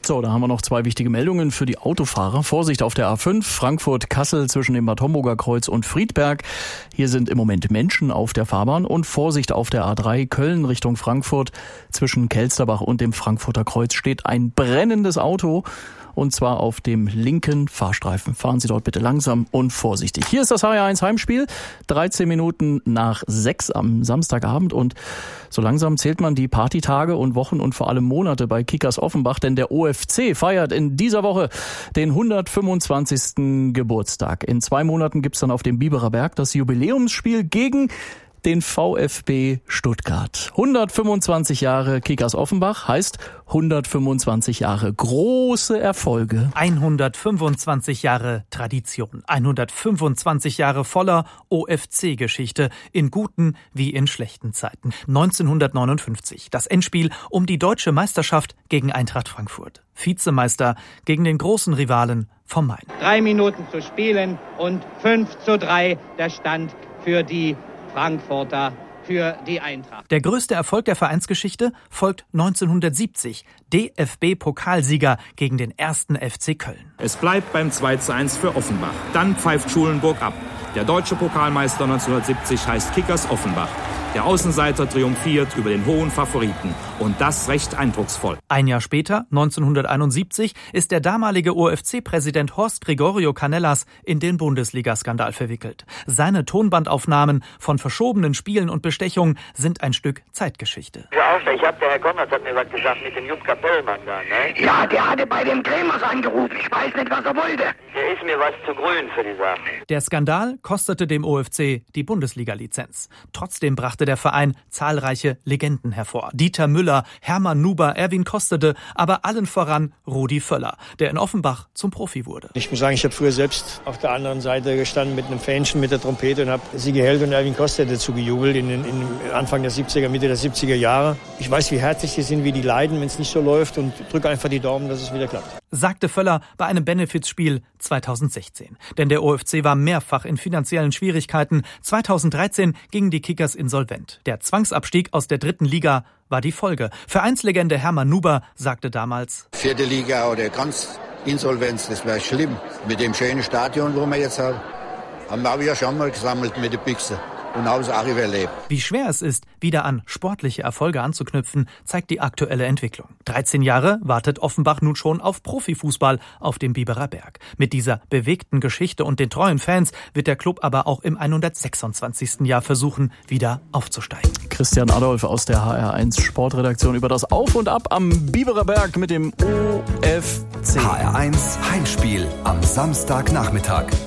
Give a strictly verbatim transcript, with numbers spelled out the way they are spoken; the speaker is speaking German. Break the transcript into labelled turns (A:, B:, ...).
A: So, da haben wir noch zwei wichtige Meldungen für die Autofahrer. Vorsicht auf der A fünf, Frankfurt-Kassel zwischen dem Bad Homburger Kreuz und Friedberg. Hier sind im Moment Menschen auf der Fahrbahn. Und Vorsicht auf der A drei, Köln Richtung Frankfurt. Zwischen Kelsterbach und dem Frankfurter Kreuz steht ein brennendes Auto. Und zwar auf dem linken Fahrstreifen. Fahren Sie dort bitte langsam und vorsichtig. Hier ist das H R eins Heimspiel. dreizehn Minuten nach sechs am Samstagabend. Und so langsam zählt man die Partytage und Wochen und vor allem Monate bei Kickers Offenbach. Denn der O F C feiert in dieser Woche den hundertfünfundzwanzigsten Geburtstag. In zwei Monaten gibt's dann auf dem Biberer Berg das Jubiläumsspiel gegen den VfB Stuttgart. hundertfünfundzwanzig Jahre Kickers Offenbach heißt hundertfünfundzwanzig Jahre große Erfolge.
B: hundertfünfundzwanzig Jahre Tradition. hundertfünfundzwanzig Jahre voller O F C-Geschichte in guten wie in schlechten Zeiten. neunzehnhundertneunundfünfzig. Das Endspiel um die deutsche Meisterschaft gegen Eintracht Frankfurt. Vizemeister gegen den großen Rivalen vom Main.
C: Drei Minuten zu spielen und fünf zu drei der Stand für die Frankfurter, für die Eintracht.
B: Der größte Erfolg der Vereinsgeschichte folgt neunzehnhundertsiebzig. D F B-Pokalsieger gegen den ersten F C Köln.
D: Es bleibt beim zwei zu eins für Offenbach. Dann pfeift Schulenburg ab. Der deutsche Pokalmeister neunzehnhundertsiebzig heißt Kickers Offenbach. Der Außenseiter triumphiert über den hohen Favoriten. Und das recht eindrucksvoll.
B: Ein Jahr später, neunzehnhunderteinundsiebzig, ist der damalige O F C-Präsident Horst Gregorio Canellas in den Bundesliga-Skandal verwickelt. Seine Tonbandaufnahmen von verschobenen Spielen und Bestechungen sind ein Stück Zeitgeschichte.
E: Ja, ich hab, der Herr Konrad hat mir was gesagt mit dem Jutska Pellmann da, ne?
F: Ja, der hatte bei dem Kremers angerufen. Ich weiß nicht, was er wollte.
E: Der ist mir was zu grün für die Sache.
B: Der Skandal kostete dem O F C die Bundesliga-Lizenz. Trotzdem brachte der Verein zahlreiche Legenden hervor. Dieter Müller, Hermann Nuber, Erwin Kostede, aber allen voran Rudi Völler, der in Offenbach zum Profi wurde.
G: Ich muss sagen, ich habe früher selbst auf der anderen Seite gestanden mit einem Fähnchen, mit der Trompete und habe Sigi Held und Erwin Kostede zugejubelt in, in, in Anfang der siebziger, Mitte der siebziger Jahre. Ich weiß, wie herzlich die sind, wie die leiden, wenn es nicht so läuft und drücke einfach die Daumen, dass es wieder klappt.
B: Sagte Völler bei einem Benefizspiel zweitausendsechzehn. Denn der O F C war mehrfach in finanziellen Schwierigkeiten. zweitausenddreizehn gingen die Kickers insolvent. Der Zwangsabstieg aus der dritten Liga war die Folge. Vereinslegende Hermann Nuber sagte damals:
H: Vierte Liga oder ganz Insolvenz, das wäre schlimm. Mit dem schönen Stadion, wo wir jetzt haben, haben wir ja schon mal gesammelt mit der Büchse. Und aus auch überlebt.
B: Wie schwer es ist, wieder an sportliche Erfolge anzuknüpfen, zeigt die aktuelle Entwicklung. dreizehn Jahre wartet Offenbach nun schon auf Profifußball auf dem Biberer Berg. Mit dieser bewegten Geschichte und den treuen Fans wird der Club aber auch im hundertsechsundzwanzigsten Jahr versuchen, wieder aufzusteigen.
A: Christian Adolf aus der H R eins Sportredaktion über das Auf und Ab am Biberer Berg mit dem O F C.
I: H R eins Heimspiel am Samstagnachmittag.